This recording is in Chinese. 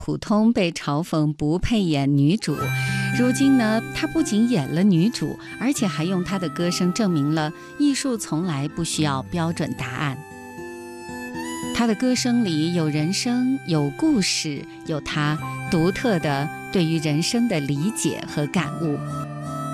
普通被嘲讽不配演女主，如今呢，她不仅演了女主，而且还用她的歌声证明了艺术从来不需要标准答案。她的歌声里有人生，有故事，有她独特的对于人生的理解和感悟。